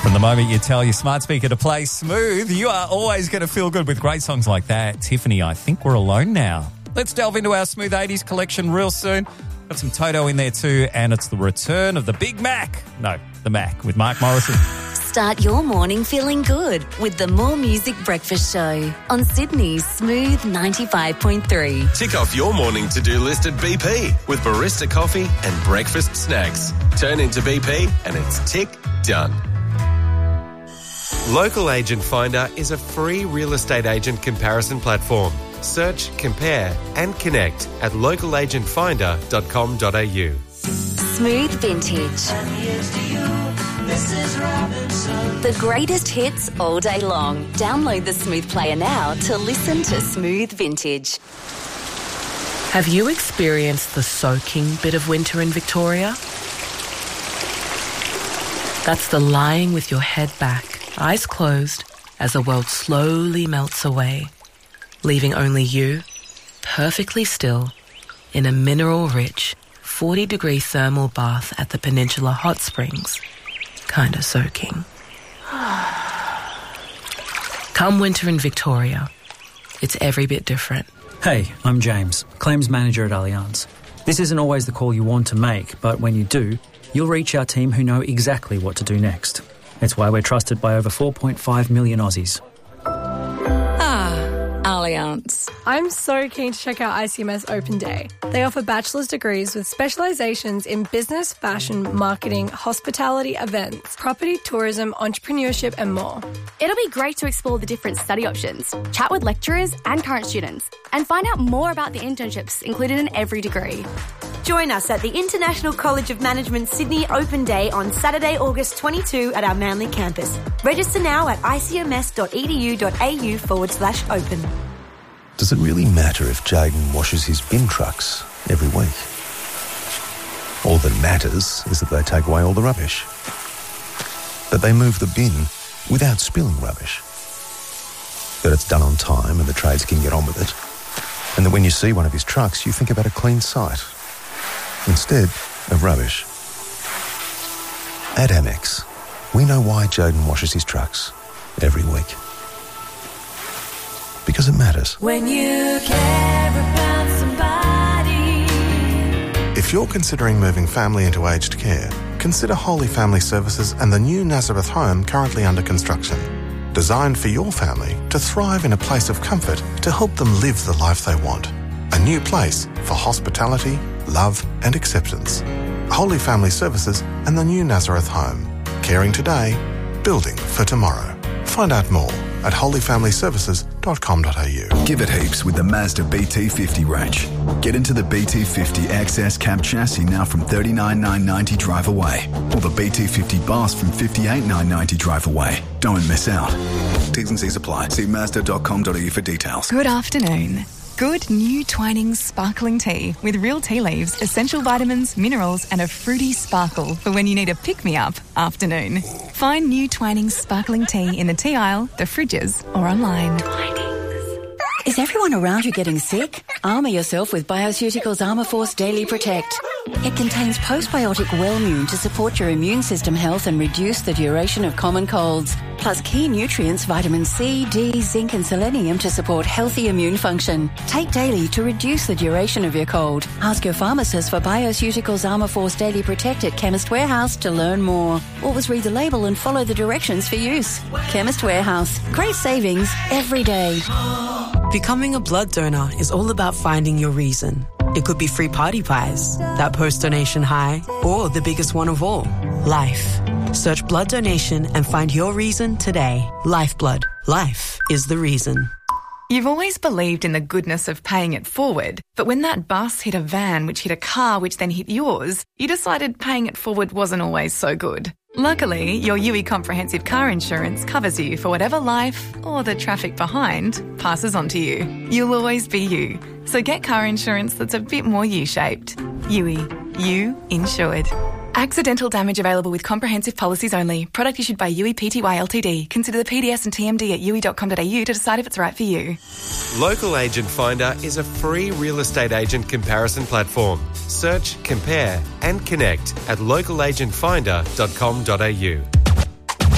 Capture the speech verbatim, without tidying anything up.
From the moment you tell your smart speaker to play Smooth, you are always going to feel good with great songs like that. Tiffany, I think we're alone now. Let's delve into our Smooth eighties collection real soon. Got some Toto in there too, and it's the return of the Big Mac. No, the Mac with Mark Morrison. Start your morning feeling good with the More Music Breakfast Show on Sydney's Smooth ninety-five point three. Tick off your morning to-do list at B P with barista coffee and breakfast snacks. Turn into B P and it's tick done. Local Agent Finder is a free real estate agent comparison platform. Search, compare and connect at local agent finder dot com dot a u. Smooth Vintage. The greatest hits all day long. Download the Smooth player now to listen to Smooth Vintage. Have you experienced the soaking bit of winter in Victoria? That's the lying with your head back, eyes closed, as the world slowly melts away, leaving only you, perfectly still, in a mineral-rich, forty-degree thermal bath at the Peninsula Hot Springs, kind of soaking. Come winter in Victoria, it's every bit different. Hey, I'm James, Claims Manager at Allianz. This isn't always the call you want to make, but when you do, you'll reach our team who know exactly what to do next. It's why we're trusted by over four point five million Aussies. Allianz. I'm so keen to check out I C M S Open Day. They offer bachelor's degrees with specialisations in business, fashion, marketing, hospitality, events, property, tourism, entrepreneurship and more. It'll be great to explore the different study options, chat with lecturers and current students, and find out more about the internships included in every degree. Join us at the International College of Management Sydney Open Day on Saturday, August twenty-second at our Manly campus. Register now at icms.edu.au forward slash open. Does it really matter if Jaden washes his bin trucks every week? All that matters is that they take away all the rubbish. That they move the bin without spilling rubbish. That it's done on time and the trades can get on with it. And that when you see one of his trucks, you think about a clean site instead of rubbish. At Amex, we know why Jaden washes his trucks every week. Because it matters. When you care about somebody. If you're considering moving family into aged care, consider Holy Family Services and the new Nazareth home currently under construction. Designed for your family to thrive in a place of comfort to help them live the life they want. A new place for hospitality, love and acceptance. Holy Family Services and the new Nazareth home. Caring today, building for tomorrow. Find out more at holy family services dot com dot a u. Give it heaps with the Mazda B T fifty range. Get into the B T fifty X S cab chassis now from thirty-nine thousand nine hundred ninety drive away. Or the B T fifty Bus from fifty-eight thousand nine hundred ninety drive away. Don't miss out. T's and C's apply. See mazda dot com dot a u for details. Good afternoon. Good new Twinings sparkling tea with real tea leaves, essential vitamins, minerals and a fruity sparkle for when you need a pick-me-up afternoon. Find new Twinings sparkling tea in the tea aisle, the fridges or online. Is everyone around you getting sick? Armour yourself with Bioceuticals Armourforce Daily Protect. It contains postbiotic Wellmune to support your immune system health and reduce the duration of common colds. Plus key nutrients vitamin C, D, zinc and selenium to support healthy immune function. Take daily to reduce the duration of your cold. Ask your pharmacist for Bioceuticals Armourforce Daily Protect at Chemist Warehouse to learn more. Always read the label and follow the directions for use. Chemist Warehouse. Great savings every day. Becoming a blood donor is all about finding your reason. It could be free party pies, that post-donation high, or the biggest one of all, life. Search blood donation and find your reason today. Lifeblood. Life is the reason. You've always believed in the goodness of paying it forward, but when that bus hit a van which hit a car which then hit yours, you decided paying it forward wasn't always so good. Luckily, your U I Comprehensive Car Insurance covers you for whatever life, or the traffic behind, passes on to you. You'll always be you. So get car insurance that's a bit more U-shaped. U I. You insured. Accidental damage available with comprehensive policies only. Product issued by U I Pty Ltd. Consider the P D S and T M D at u i dot com dot a u to decide if it's right for you. Local Agent Finder is a free real estate agent comparison platform. Search, compare and connect at local agent finder dot com dot a u.